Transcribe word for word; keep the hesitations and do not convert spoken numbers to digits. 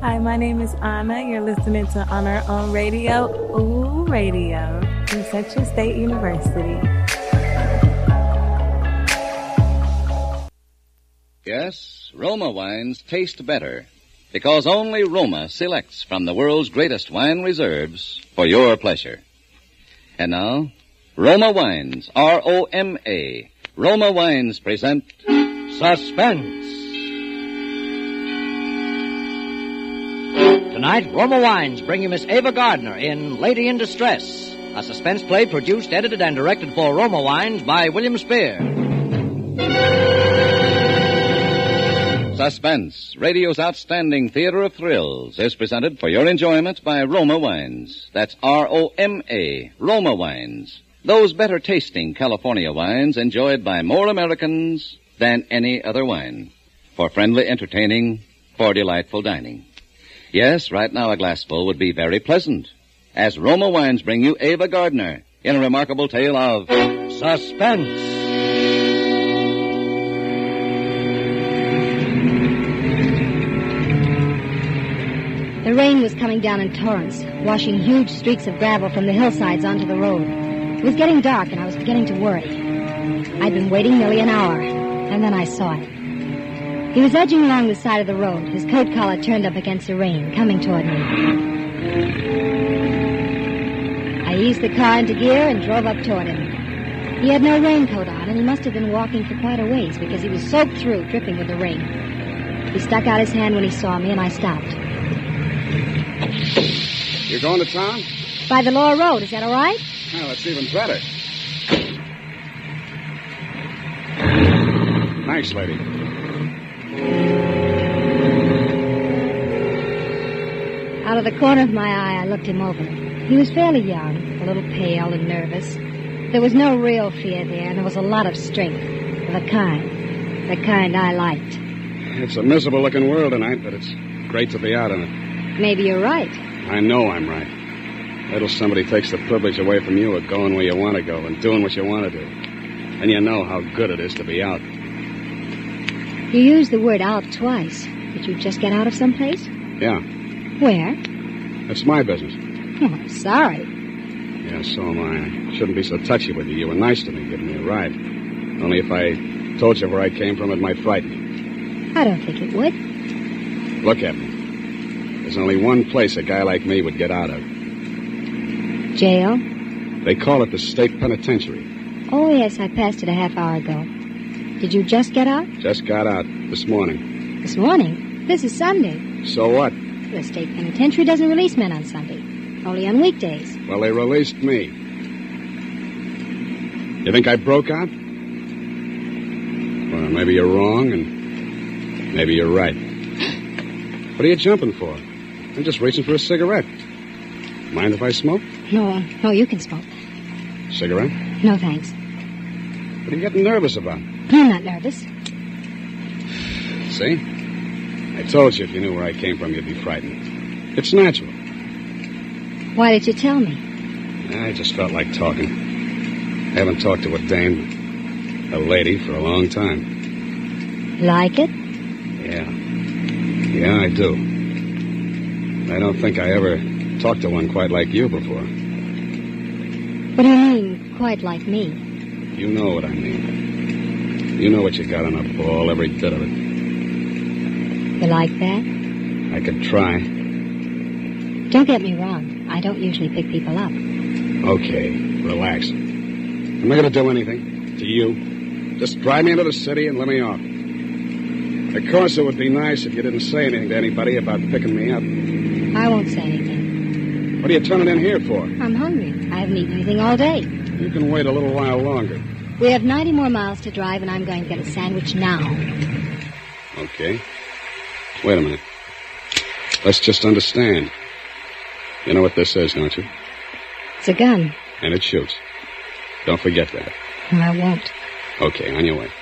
Hi, my name is Anna. You're listening to On Our Own Radio. Ooh, radio. From Central State University. Yes, Roma wines taste better because only Roma selects from the world's greatest wine reserves for your pleasure. And now, Roma Wines, R O M A. Roma Wines present Suspense. Tonight, Roma Wines bring you Miss Ava Gardner in Lady in Distress, a suspense play produced, edited, and directed for Roma Wines by William Spear. Suspense, radio's outstanding theater of thrills, is presented for your enjoyment by Roma Wines. That's R O M A, Roma Wines. Those better tasting California wines enjoyed by more Americans than any other wine. For friendly entertaining, for delightful dining. Yes, right now a glassful would be very pleasant. As Roma Wines bring you Ava Gardner in a remarkable tale of suspense. The rain was coming down in torrents, washing huge streaks of gravel from the hillsides onto the road. It was getting dark, and I was beginning to worry. I'd been waiting nearly an hour, and then I saw it. He was edging along the side of the road, his coat collar turned up against the rain, coming toward me. I eased the car into gear and drove up toward him. He had no raincoat on, and he must have been walking for quite a ways, because he was soaked through, dripping with the rain. He stuck out his hand when he saw me, and I stopped. You're going to town? By the Lower Road, is that all right? Well, that's even better. Thanks, lady. Out of the corner of my eye, I looked him over. He was fairly young, a little pale and nervous. There was no real fear there, and there was a lot of strength. Of the kind. The kind I liked. It's a miserable-looking world tonight, but it's great to be out in it. Maybe you're right. I know I'm right. Little somebody takes the privilege away from you of going where you want to go and doing what you want to do. And you know how good it is to be out. You used the word out twice. Did you just get out of someplace? Yeah. Where? It's my business. Oh, I'm sorry. Yeah, so am I. I shouldn't be so touchy with you. You were nice to me, giving me a ride. Only if I told you where I came from, it might frighten you. I don't think it would. Look at me. There's only one place a guy like me would get out of. Jail? They call it the state penitentiary. Oh, yes, I passed it a half hour ago. Did you just get out? Just got out this morning. This morning? This is Sunday. So what? The state penitentiary doesn't release men on Sunday. Only on weekdays. Well, they released me. You think I broke out? Well, maybe you're wrong, and maybe you're right. What are you jumping for? I'm just reaching for a cigarette. Mind if I smoke? No, no, you can smoke. Cigarette? No, thanks. What are you getting nervous about? I'm not nervous. See? I told you if you knew where I came from, you'd be frightened. It's natural. Why did you tell me? I just felt like talking. I haven't talked to a dame, a lady, for a long time. Like it? Yeah. Yeah, I do. I don't think I ever talked to one quite like you before. What do you mean, quite like me? You know what I mean. You know what you got on a ball, every bit of it. You like that? I could try. Don't get me wrong. I don't usually pick people up. Okay, relax. I'm not going to do anything to you. Just drive me into the city and let me off. Of course, it would be nice if you didn't say anything to anybody about picking me up. I won't say anything. What are you turning in here for? I'm hungry. I haven't eaten anything all day. You can wait a little while longer. We have ninety more miles to drive, and I'm going to get a sandwich now. Okay. Wait a minute. Let's just understand. You know what this is, don't you? It's a gun. And it shoots. Don't forget that. I won't. Okay, on your way.